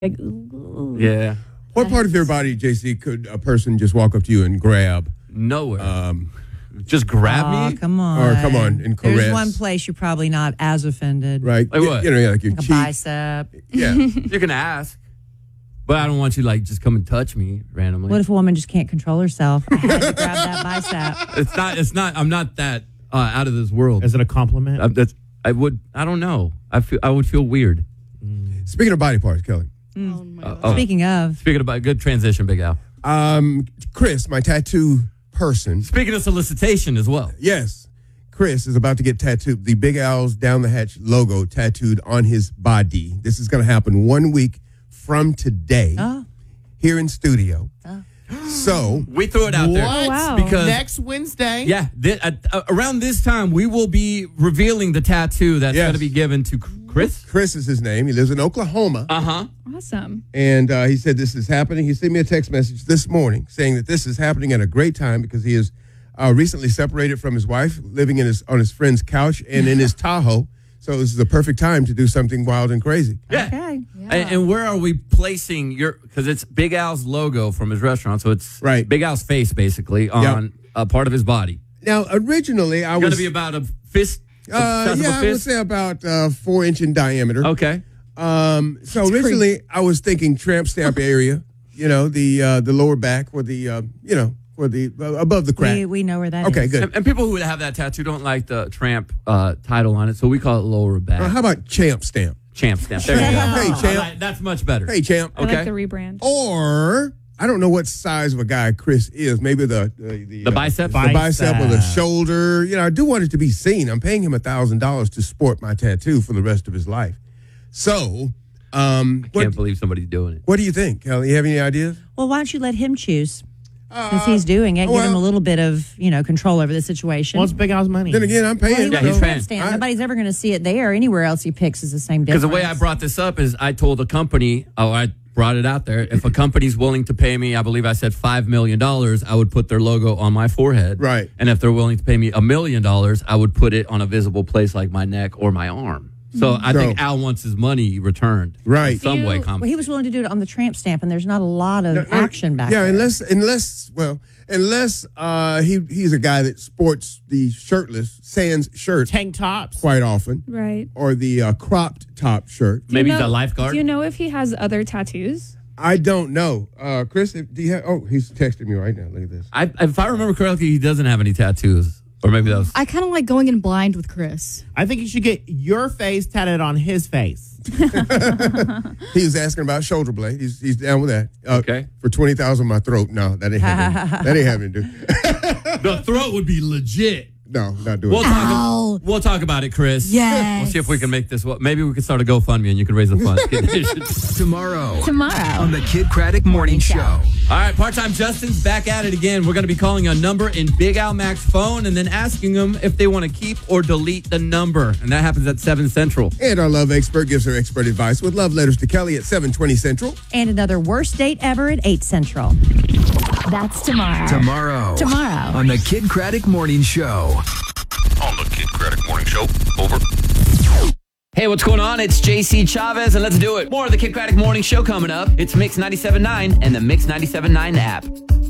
Like, ooh. Yeah. What part of your body, JC, could a person just walk up to you and grab? Nowhere. Just grab me? Come on. Or come on and caress. There's one place you're probably not as offended. Right. Like what? You know, like your Like a cheek. bicep. Yeah. You can ask. But I don't want you like just come and touch me randomly. What if a woman just can't control herself? I had to grab that bicep. It's not I'm not that out of this world. Is it a compliment? I don't know. I would feel weird. Speaking of body parts, Kelly. Oh my God. Speaking of, Speaking about good transition, Big Al. Chris, my tattoo person. Speaking of solicitation as well. Yes. Chris is about to get tattooed. The Big Al's Down the Hatch logo tattooed on his body. This is going to happen 1 week from today here in studio. So We threw it out there. What? wow. Because Next Wednesday? yeah, around this time we will be revealing the tattoo that's Yes. going to be given to Chris. Chris is his name. He lives in Oklahoma. Awesome. And he said this is happening. He sent me a text message this morning saying that this is happening at a great time because he is recently separated from his wife, living on his friend's couch and in his Tahoe. So this is a perfect time to do something wild and crazy. Yeah. okay. And where are we placing because it's Big Al's logo from his restaurant, so it's Right. Big Al's face basically on a part of his body. Now, originally I It's going was to be about a fist. the size of a I would fist? say about 4 inch in diameter. Okay. So originally I was thinking tramp stamp area, the lower back or the above the crack. We know where that is. Okay, good. And people who have that tattoo don't like the tramp title on it, so we call it lower back. How about champ stamp? Champ stamp. There you go. Hey, champ. All right, that's much better. Hey, champ. I Okay. like the rebrand. Or I don't know what size of a guy Chris is. Maybe the bicep? the bicep or the Bicep. shoulder. I do want it to be seen. I'm paying him $1,000 to sport my tattoo for the rest of his life. So, Can't believe somebody's doing it. what do you think, Kelly? You have any ideas? Well, why don't you let him choose? Since he's doing it, give him a little bit of control over the situation. What's Big Al's money? Then again, I'm Well, he paying. wants he's a paying. tramp stamp. Nobody's ever going to see it there. Anywhere else he picks is the same Because difference. the way I brought this up is I told a company, I brought it out there. If a company's willing to pay me, I believe I said $5 million, I would put their logo on my forehead. Right. And if they're willing to pay me $1 million, I would put it on a visible place like my neck or my arm. So I think Al wants his money returned. Right. In some way. well, he was willing to do it on the tramp stamp, and there's not a lot of action back there. unless he's a guy that sports the shirtless sans shirt Tank tops. quite often, Right. or the cropped top shirt. Maybe he's a lifeguard. Do you know if he has other tattoos? I don't know. Chris, do you have? Oh, he's texting me right now. Look at this. If I remember correctly, he doesn't have any tattoos. Or maybe that was... I kind of like going in blind with Chris. I think you should get your face tatted on his face. He was asking about shoulder blade. He's down with that. Okay. For $20,000 my throat. No, that ain't happening. That ain't happening, dude. The throat would be legit. No, not doing it. We'll talk about it, Chris. Yes. We'll see if we can make this. Maybe we can start a GoFundMe and you can raise the funds. Tomorrow Tomorrow. on the Kid Craddock Morning Show. All right, part-time Justin's back at it again. We're going to be calling a number in Big Al Mac's phone and then asking them if they want to keep or delete the number. And that happens at 7 Central. And our love expert gives her expert advice with love letters to Kelly at 7:20 Central. And another worst date ever at 8 Central. That's tomorrow. Tomorrow on the Kid Craddock Morning Show. On the Kid Craddock Morning Show. Over. Hey, what's going on? It's JC Chavez, and let's do it. More of the Kid Craddock Morning Show coming up. It's Mix 97.9 and the Mix 97.9 app.